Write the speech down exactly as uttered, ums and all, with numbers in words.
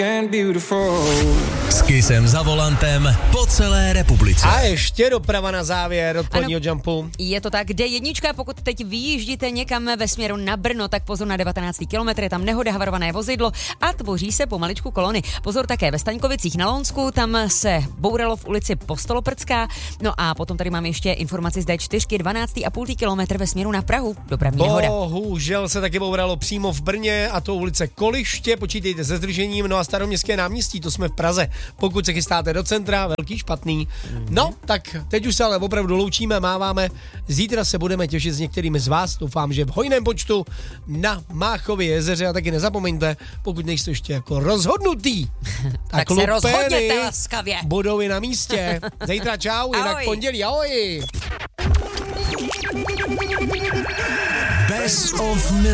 S Kissem za volantem po celé republice. A ještě doprava na závěr odpoledního jumpu. Je to tak, D jedna, pokud teď vyjíždíte někam ve směru na Brno, tak pozor na devatenáctý kilometr, je tam nehoda, havarované vozidlo a tvoří se pomaličku kolony. Pozor také ve Staňkovicích na Lonsku, tam se bouralo v ulici Postoloprdská. No a potom tady máme ještě informaci z D čtyři, dvanáctý a půl kilometr ve směru na Prahu, dopravní nehoda. Bohužel se taky bouralo přímo v Brně a to ulice Koliště, počítejte se zdržením, no a Staroměstské náměstí, to jsme v Praze. Pokud se chystáte do centra, velký špatný. No, tak teď už se ale opravdu loučíme, máváme. Zítra se budeme těšit s některými z vás, doufám, že v hojném počtu na Máchově jezeře a taky nezapomeňte, pokud nejste ještě jako rozhodnutý, tak, tak se rozhodněte laskavě. Budou i na místě. Zítra čau, jinak pondělí, ahoj. Best of